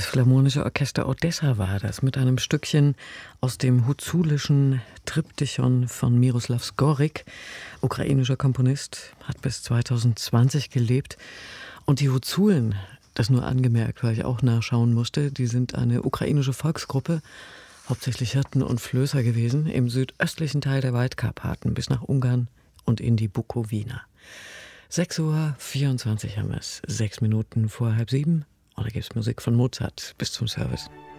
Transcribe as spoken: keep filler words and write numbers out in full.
Philharmonische Orchester Odessa war das, mit einem Stückchen aus dem huzulischen Triptychon von Miroslav Skorik. Ukrainischer Komponist, hat bis zweitausendzwanzig gelebt. Und die Huzulen, das nur angemerkt, weil ich auch nachschauen musste, die sind eine ukrainische Volksgruppe, hauptsächlich Hirten und Flößer gewesen, im südöstlichen Teil der Waldkarpaten bis nach Ungarn und in die Bukowina. sechs Uhr vierundzwanzig haben wir es, sechs Minuten vor halb sieben. Und da gibt es Musik von Mozart bis zum Service.